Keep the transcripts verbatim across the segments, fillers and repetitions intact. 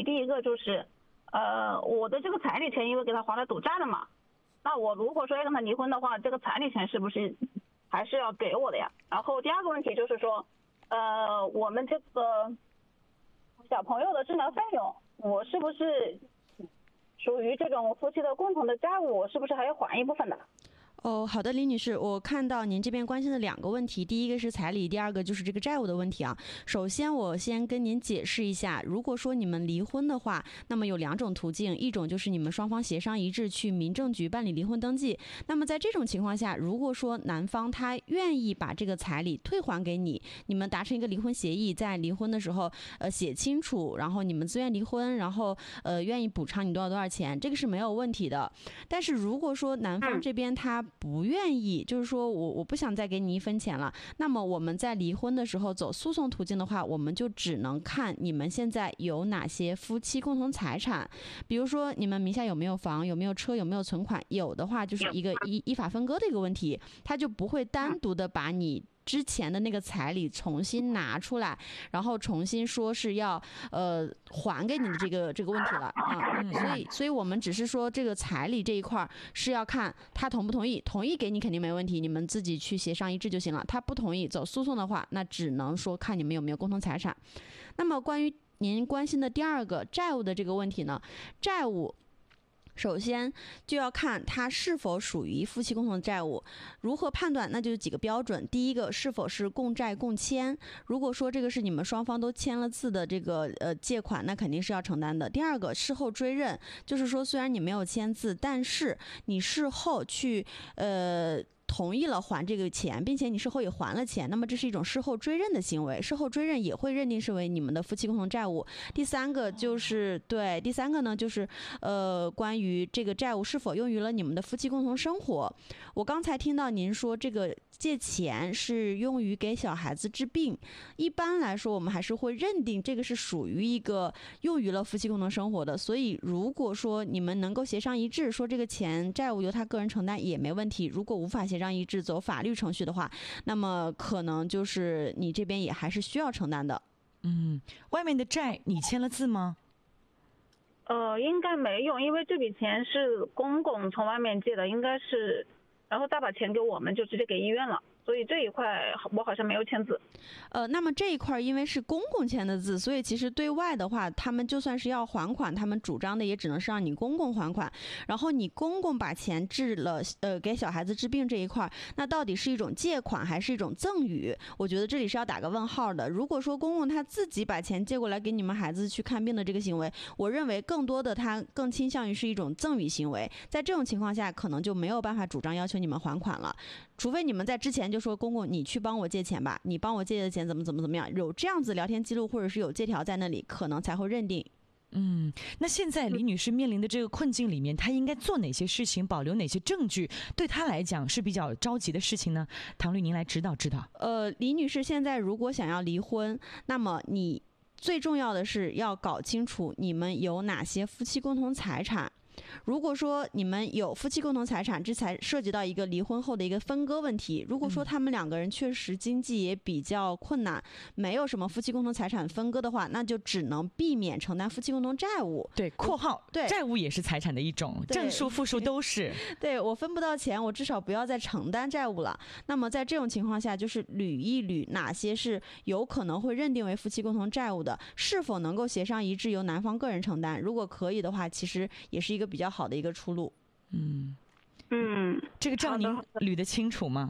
第一个就是，呃，我的这个彩礼钱因为给他还了赌债了嘛，那我如果说要跟他离婚的话，这个彩礼钱是不是还是要给我的呀？然后第二个问题就是说，呃，我们这个小朋友的治疗费用，我是不是属于这种夫妻的共同的债务，我是不是还要还一部分的？ 哦，好的，李女士，我看到您这边关心的两个问题，第一个是彩礼，第二个就是这个债务的问题啊。首先，我先跟您解释一下，如果说你们离婚的话，那么有两种途径，一种就是你们双方协商一致去民政局办理离婚登记。那么在这种情况下，如果说男方他愿意把这个彩礼退还给你，你们达成一个离婚协议，在离婚的时候呃写清楚，然后你们自愿离婚，然后呃愿意补偿你多少多少钱，这个是没有问题的。但是如果说男方这边他不愿意，就是说我我不想再给你一分钱了，那么我们在离婚的时候走诉讼途径的话，我们就只能看你们现在有哪些夫妻共同财产，比如说你们名下有没有房，有没有车，有没有存款，有的话就是一个依依法分割的一个问题，他就不会单独的把你之前的那个彩礼重新拿出来，然后重新说是要呃还给你的这个这个问题了啊、嗯，所以所以我们只是说这个彩礼这一块是要看他同不同意，同意给你肯定没问题，你们自己去协商一致就行了。他不同意走诉讼的话，那只能说看你们有没有共同财产。那么关于您关心的第二个债务的这个问题呢，债务首先就要看它是否属于夫妻共同债务，如何判断？那就是几个标准。第一个，是否是共债共签？如果说这个是你们双方都签了字的这个呃借款，那肯定是要承担的。第二个，事后追认，就是说虽然你没有签字，但是你事后去呃。同意了还这个钱，并且你事后也还了钱，那么这是一种事后追认的行为，事后追认也会认定是为你们的夫妻共同债务。第三个就是对，第三个呢就是呃，关于这个债务是否用于了你们的夫妻共同生活。我刚才听到您说这个借钱是用于给小孩子治病，一般来说我们还是会认定这个是属于一个用于了夫妻共同生活的，所以如果说你们能够协商一致，说这个钱债务由他个人承担也没问题。如果无法协商一致走法律程序的话，那么可能就是你这边也还是需要承担的。 嗯，外面的债你签了字吗？ 呃，应该没有，因为这笔钱是公公从外面借的，应该是，然后再把钱给我们就直接给医院了。所以这一块我好像没有签字。 呃，那么这一块因为是公公签的字，所以其实对外的话，他们就算是要还款，他们主张的也只能是让你公公还款。然后你公公把钱治了，呃，给小孩子治病这一块，那到底是一种借款还是一种赠与？我觉得这里是要打个问号的。如果说公公他自己把钱借过来给你们孩子去看病的这个行为，我认为更多的他更倾向于是一种赠与行为。在这种情况下，可能就没有办法主张要求你们还款了，除非你们在之前就说公公你去帮我借钱吧，你帮我借的钱怎么怎么怎么样，有这样子聊天记录或者是有借条在那里，可能才会认定。 嗯，那现在李女士面临的这个困境里面，她应该做哪些事情，保留哪些证据，对她来讲是比较着急的事情呢？唐律，您来指导指导。 呃，李女士现在如果想要离婚，那么你最重要的是要搞清楚你们有哪些夫妻共同财产。如果说你们有夫妻共同财产，这才涉及到一个离婚后的一个分割问题。如果说他们两个人确实经济也比较困难，没有什么夫妻共同财产分割的话，那就只能避免承担夫妻共同债务。 对，括号对，债务也是财产的一种，正数负数都是。 对，我分不到钱，我至少不要再承担债务了。那么在这种情况下，就是捋一捋哪些是有可能会认定为夫妻共同债务的，是否能够协商一致由男方个人承担。如果可以的话，其实也是一个比较好的一个出路。 嗯嗯， 这个账您捋得清楚吗？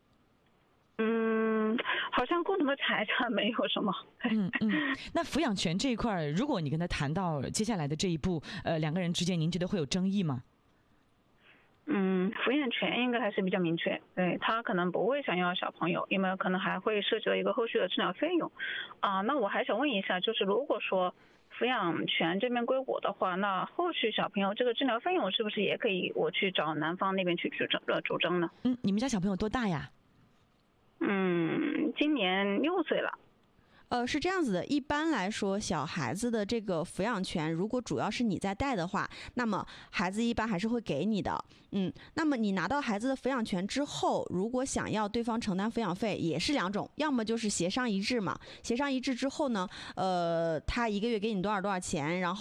嗯，好像共同的财产没有什么。 嗯嗯，那抚养权这一块，如果你跟他谈到接下来的这一步，呃，两个人之间您觉得会有争议吗？ 嗯，抚养权应该还是比较明确，对，他可能不会想要小朋友，因为可能还会涉及到一个后续的治疗费用啊。那我还想问一下，就是如果说抚养权这边归我的话，那后续小朋友这个治疗费用是不是也可以我去找男方那边去主张呃主张呢？ 嗯，你们家小朋友多大呀？ 嗯，今年六岁了。 呃，是这样子的，一般来说，小孩子的这个抚养权，如果主要是你在带的话，那么孩子一般还是会给你的。嗯，那么你拿到孩子的抚养权之后，如果想要对方承担抚养费，也是两种，要么就是协商一致嘛，协商一致之后呢，呃，他一个月给你多少多少钱，然后